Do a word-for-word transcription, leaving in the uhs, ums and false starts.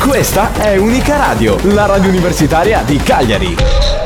Questa è Unica Radio, la radio universitaria di Cagliari.